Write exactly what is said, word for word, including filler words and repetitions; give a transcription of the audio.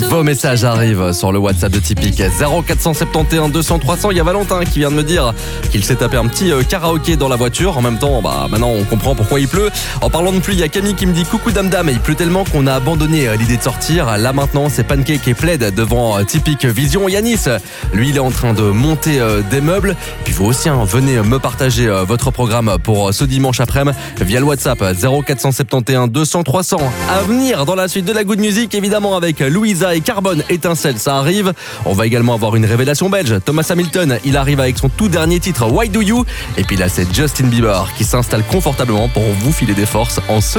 Vos messages arrivent sur le WhatsApp de Tipeee zéro quatre cent soixante et onze deux cents trois cents. Il y a Valentin qui vient de me dire qu'il s'est tapé un petit euh, karaoké dans la voiture. En même temps, bah maintenant on comprend pourquoi il pleut. En parlant de pluie, il y a Camille qui me dit coucou dame dame. Il pleut tellement qu'on a abandonné euh, l'idée de sortir. Là maintenant, c'est Pancake et Plaid devant euh, Typique Vision. Yanis, lui, il est en train de monter euh, des meubles. Puis vous aussi, hein, venez me partager euh, votre programme pour euh, ce dimanche après-midi via le WhatsApp zéro quatre cent soixante et onze deux cents trois cents. À venir dans la suite de la Good Music, évidemment avec Louisa et Carbone Étincelle, ça arrive. On va également avoir une révélation belge. Thomas Hamilton, il arrive avec son tout dernier titre Why Do You. Et puis là, c'est Justin Bieber qui s'installe confortablement pour vous filer des forces en ce